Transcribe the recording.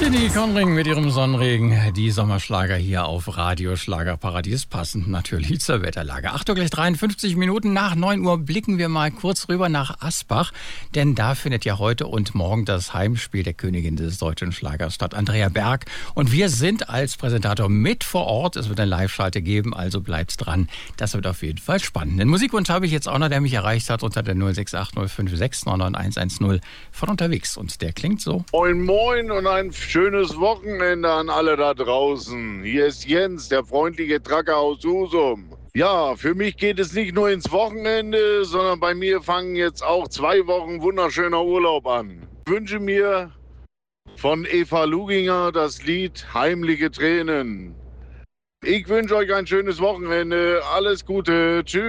Tini Konring mit ihrem Sonnenregen. Die Sommerschlager hier auf Radio Schlagerparadies, passend natürlich zur Wetterlage. 8:53 nach 9 Uhr blicken wir mal kurz rüber nach Asbach, denn da findet ja heute und morgen das Heimspiel der Königin des deutschen Schlagers statt, Andrea Berg. Und wir sind als Präsentator mit vor Ort. Es wird eine Live-Schalte geben, also bleibt dran. Das wird auf jeden Fall spannend. Den Musikwunsch habe ich jetzt auch noch, der mich erreicht hat unter der 06805699110 von unterwegs. Und der klingt so. Moin Moin und ein schönes Wochenende an alle da draußen. Hier ist Jens, der freundliche Tracker aus Husum. Ja, für mich geht es nicht nur ins Wochenende, sondern bei mir fangen jetzt auch 2 Wochen wunderschöner Urlaub an. Ich wünsche mir von Eva Luginger das Lied Heimliche Tränen. Ich wünsche euch ein schönes Wochenende. Alles Gute. Tschüss.